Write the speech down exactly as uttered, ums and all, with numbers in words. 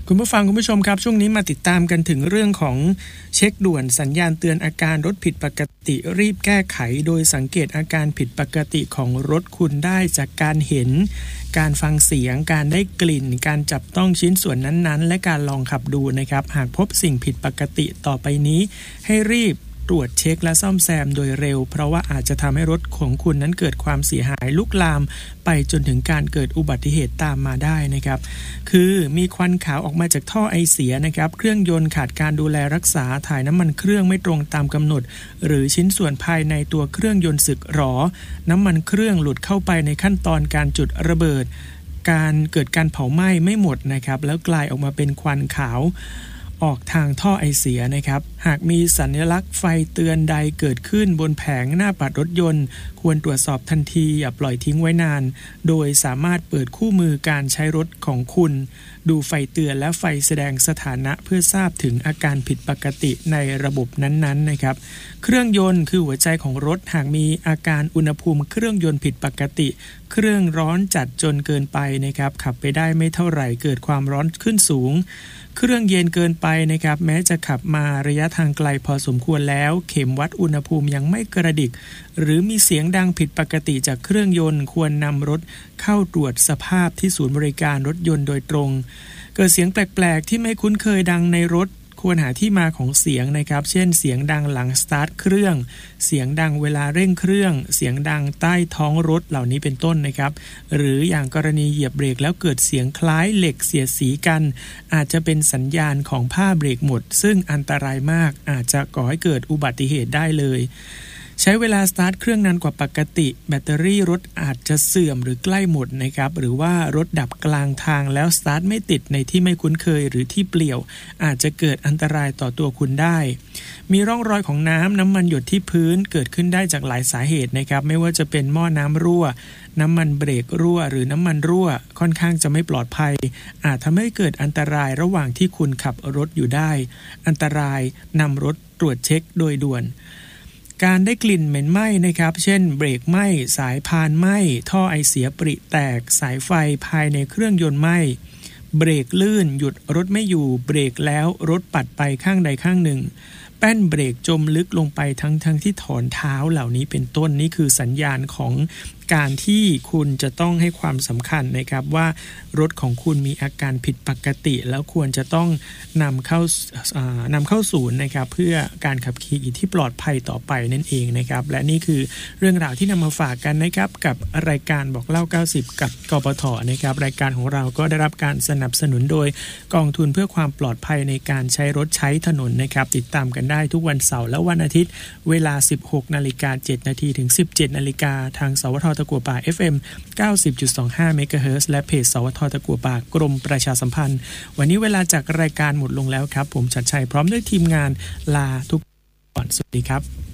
คุณผู้ฟังคุณผู้ชมครับช่วงนี้มาติดตามกันถึงเรื่องของเช็คด่วนสัญญาณเตือนอาการรถผิดปกติรีบแก้ไขโดยสังเกตอาการผิดปกติของรถคุณได้จากการเห็นการฟังเสียงการได้กลิ่นการจับต้องชิ้นส่วนนั้นๆและการลองขับดูนะครับหากพบสิ่งผิดปกติต่อไปนี้ให้รีบตรวจเช็คและซ่อมแซมโดยเร็วเพราะว่าอาจจะทำให้รถของคุณนั้นเกิดความเสียหายลุกลามไปจนถึงการเกิดอุบัติเหตุตามมาได้นะครับคือมีควันขาวออกมาจากท่อไอเสียนะครับเครื่องยนต์ขาดการดูแลรักษาถ่ายน้ำมันเครื่องไม่ตรงตามกำหนดหรือชิ้นส่วนภายในตัวเครื่องยนต์สึกหรอน้ำมันเครื่องหลุดเข้าไปในขั้นตอนการจุดระเบิดการเกิดการเผาไหม้ไม่หมดนะครับแล้วกลายออกมาเป็นควันขาวออกทางท่อไอเสียนะครับหากมีสัญลักษณ์ไฟเตือนใดเกิดขึ้นบนแผงหน้าปัดรถยนต์ควรตรวจสอบทันทีอย่าปล่อยทิ้งไว้นานโดยสามารถเปิดคู่มือการใช้รถของคุณดูไฟเตือนและไฟแสดงสถานะเพื่อทราบถึงอาการผิดปกติในระบบนั้นๆนะครับเครื่องยนต์คือหัวใจของรถหากมีอาการอุณหภูมิเครื่องยนต์ผิดปกติเครื่องร้อนจัดจนเกินไปนะครับขับไปได้ไม่เท่าไหร่เกิดความร้อนขึ้นสูงเครื่องเย็นเกินไปนะครับแม้จะขับมาระยะทางไกลพอสมควรแล้วเข็มวัดอุณหภูมิยังไม่กระดิกหรือมีเสียงดังผิดปกติจากเครื่องยนต์ควรนำรถเข้าตรวจสภาพที่ศูนย์บริการรถยนต์โดยตรงเกิดเสียงแปลกๆที่ไม่คุ้นเคยดังในรถควรหาที่มาของเสียงนะครับเช่นเสียงดังหลังสตาร์ทเครื่องเสียงดังเวลาเร่งเครื่องเสียงดังใต้ท้องรถเหล่านี้เป็นต้นนะครับหรืออย่างกรณีเหยียบเบรกแล้วเกิดเสียงคล้ายเหล็กเสียดสีกันอาจจะเป็นสัญญาณของผ้าเบรกหมดซึ่งอันตรายมากอาจจะก่อให้เกิดอุบัติเหตุได้เลยใช้เวลาสตาร์ทเครื่องนานกว่าปกติแบตเตอรี่รถอาจจะเสื่อมหรือใกล้หมดนะครับหรือว่ารถดับกลางทางแล้วสตาร์ทไม่ติดในที่ไม่คุ้นเคยหรือที่เปลี่ยวอาจจะเกิดอันตรายต่อตัวคุณได้มีร่องรอยของน้ำน้ำมันหยดที่พื้นเกิดขึ้นได้จากหลายสาเหตุนะครับไม่ว่าจะเป็นหม้อน้ำรั่วน้ำมันเบรกรั่วหรือน้ำมันรั่วค่อนข้างจะไม่ปลอดภัยอาจทำให้เกิดอันตรายระหว่างที่คุณขับรถอยู่ได้อันตรายนำรถตรวจเช็คโดยด่วนการได้กลิ่นเหม็นไหม้นะครับเช่นเบรกไหม้สายพานไหม้ท่อไอเสียปริแตกสายไฟภายในเครื่องยนต์ไหม้เบรกลื่นหยุดรถไม่อยู่เบรกแล้วรถปัดไปข้างใดข้างหนึ่งแป้นเบรกจมลึกลงไปทั้งทั้งที่ถอนเท้าเหล่านี้เป็นต้นนี่คือสัญญาณของการที่คุณจะต้องให้ความสำคัญนะครับว่ารถของคุณมีอาการผิดปกติแล้วควรจะต้องนำเข้านำเข้าศูนย์นะครับเพื่อการขับขี่ที่ปลอดภัยต่อไปนั่นเองนะครับและนี่คือเรื่องราวที่นำมาฝากกันนะครับกับรายการบอกเล่าเก้าสิบกับกปทนะครับรายการของเราก็ได้รับการสนับสนุนโดยกองทุนเพื่อความปลอดภัยในการใช้รถใช้ถนนนะครับติดตามกันได้ทุกวันเสาร์และวันอาทิตย์เวลา สิบหกนาฬิกาเจ็ดนาที ถึง สิบเจ็ดนาฬิกาทางสวทตะกั่วป่า เอฟ เอ็ม เก้าสิบจุดสองห้า เมกะเฮิรตซ์และเพจสวทตะกั่วป่ากรมประชาสัมพันธ์วันนี้เวลาจากรายการหมดลงแล้วครับผมชัดชัยพร้อมด้วยทีมงานลาทุกท่านสวัสดีครับ